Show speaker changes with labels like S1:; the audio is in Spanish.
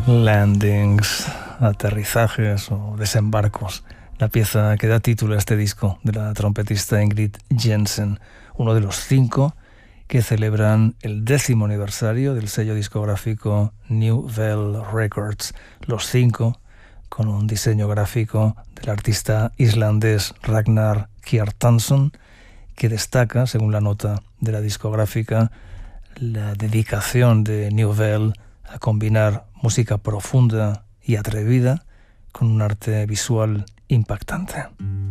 S1: Landings, aterrizajes o desembarcos. La pieza que da título a este disco de la trompetista Ingrid Jensen, uno de los 5 que celebran el 10º aniversario del sello discográfico New Veil Records. Los 5 con un diseño gráfico del artista islandés Ragnar Kjartansson, que destaca, según la nota de la discográfica, la dedicación de New Veil a combinar música profunda y atrevida con un arte visual impactante.